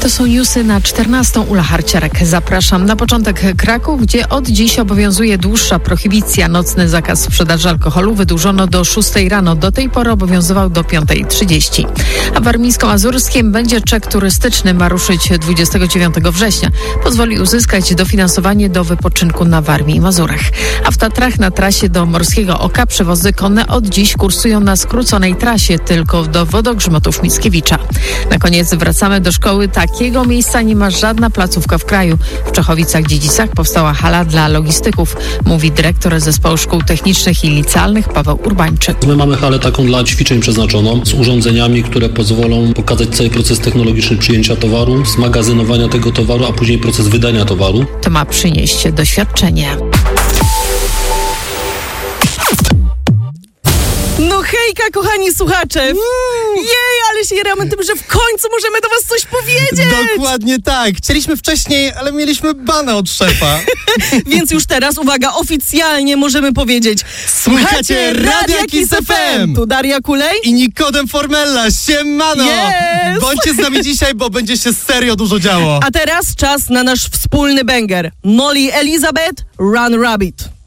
To są newsy na 14. Ula Harciarek. Zapraszam. Na początek Kraków, gdzie od dziś obowiązuje dłuższa prohibicja. Nocny zakaz sprzedaży alkoholu wydłużono do 6 rano. Do tej pory obowiązywał do 5:30. A w Warmińsko-Mazurskiem będzie czek turystyczny. Ma ruszyć 29 września. Pozwoli uzyskać dofinansowanie do wypoczynku na Warmii i Mazurach. A w Tatrach na trasie do Morskiego Oka przewozy konne od dziś kursują na skróconej trasie tylko do Wodogrzmotów Mickiewicza. Na koniec wracamy do szkoły. Takiego miejsca nie ma żadna placówka w kraju. W Czechowicach-Dziedzicach powstała hala dla logistyków, mówi dyrektor Zespołu Szkół Technicznych i Licealnych Paweł Urbańczyk. My mamy halę taką dla ćwiczeń przeznaczoną, z urządzeniami, które pozwolą pokazać cały proces technologiczny przyjęcia towaru, zmagazynowania tego towaru, a później proces wydania towaru. To ma przynieść doświadczenie. No hejka, kochani słuchacze! Jej, ale się jaramy tym, że w końcu możemy do was coś powiedzieć! Dokładnie tak. Chcieliśmy wcześniej, ale mieliśmy bana od szefa. Więc już teraz, uwaga, oficjalnie możemy powiedzieć: Słuchacie Radia Kiss FM! Tu Daria Kulej I Nikodem Formella. Siemano! Yes! Bądźcie z nami dzisiaj, bo będzie się serio dużo działo. A teraz czas na nasz wspólny banger. Molly Elizabeth, Run Rabbit.